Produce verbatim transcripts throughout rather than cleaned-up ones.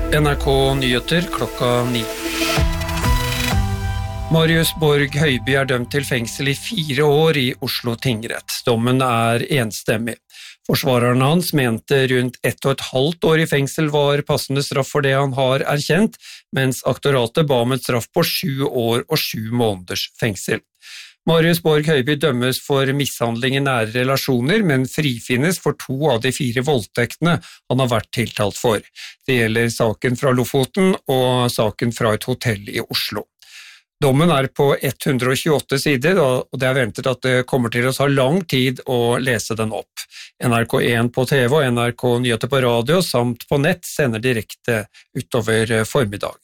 N R K Nyheter klokka ni. Marius Borg Høiby er dømt til fengsel i fire år i Oslo tingrett. Dommen er enstemmig. Forsvareren hans mente rundt ett og et halvt år i fengsel var passende straff for det han har erkjent, mens aktoratet ba om et straff på sju år og sju måneders fengsel. Marius Borg Høiby dømmes for mishandling i nære relasjoner, men frifinnes for to av de fire voldtektene han har vært tiltalt for. Det gjelder saken fra Lofoten og saken fra et hotell i Oslo. Dommen er på hundre og tjueåtte sider, og det er ventet at det kommer til å ta lang tid å lese den opp. N R K én på T V og N R K Nyheter på radio samt på nett sender direkte utover formiddagen.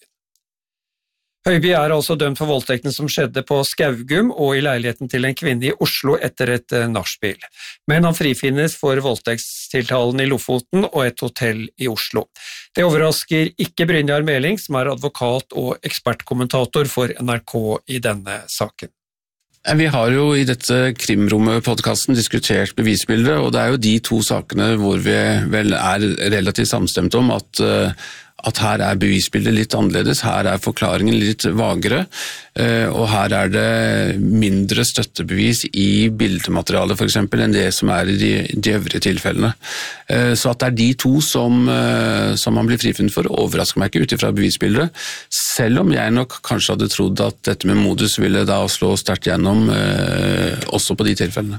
Høiby er altså dømt for voldtekten som skjedde på Skaugum og i leiligheten til en kvinne i Oslo etter et nachspiel. Men han frifinnes for voldtektstiltalen i Lofoten og et hotell i Oslo. Det overrasker ikke Brynjar Meling, som er advokat og ekspertkommentator for N R K i denne saken. Vi har jo i dette Krimrommet-podcasten diskutert bevisbildet, og det er jo de to sakene hvor vi vel er relativt samstemt om at at her er bevisbildet litt annerledes, her er forklaringen litt vagere, og her er det mindre støttebevis i bildematerialet for eksempel enn det som er i de, de øvrige tilfellene. Så at det er de to som, som man blir frifunnet for, overrasker meg ikke ut ifra bevisbildet, selv om jeg nok kanskje hadde trodd at dette med modus ville da slå sterkt gjennom også på de tilfellene.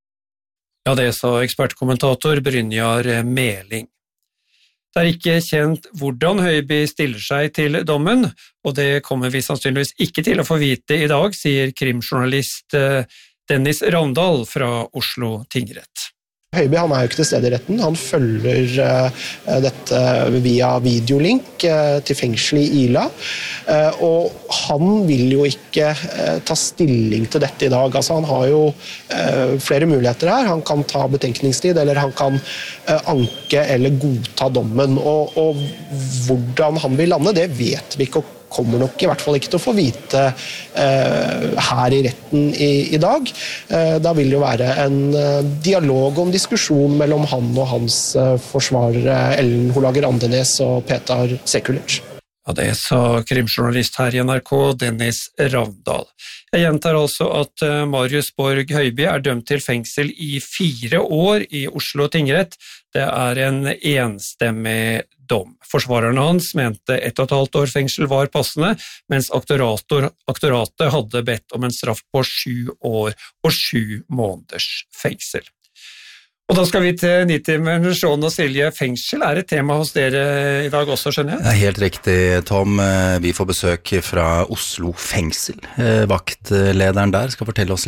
Ja, det sa ekspertkommentator Brynjar Meling. Det er ikke kjent hvordan Høiby stiller seg til dommen, og det kommer vi sannsynligvis ikke til å få vite i dag, sier krimjournalist Dennis Ravndal fra Oslo tingrett. Høiby han er jo ikke til stede i retten, han følger uh, dette via videolink uh, til fengselet i Ila, uh, og han vil jo ikke uh, ta stilling til dette i dag. Altså, han har jo uh, flere muligheter her, han kan ta betenkningstid, eller han kan uh, anke eller godta dommen, og, og hvordan han vil lande, det vet vi ikke, og kommer nok i hvert fall ikke til å få vite uh, her i retten i, i dag. Uh, da vil det jo være en uh, dialog og en diskusjon mellom han og hans uh, forsvarere Ellen Holager Andenes og Petar Sekulic. Ja, det sa krimjournalist her i N R K, Dennis Ravndal. Jeg gjentar altså at uh, Marius Borg Høiby er dømt til fengsel i fire år i Oslo tingrett. Det er en enstemmig dom. Forsvarerne hans mente ett og et halvt år fengsel var passende, mens aktoratet hadde bedt om en straff på sju år og sju måneders fengsel. Og da skal vi til Nitimen, Sean og Silje. Fengsel er et tema hos dere i dag også, skjønner jeg? Ja, helt riktig, Tom. Vi får besøk fra Oslo fengsel. Vaktlederen der skal fortelle oss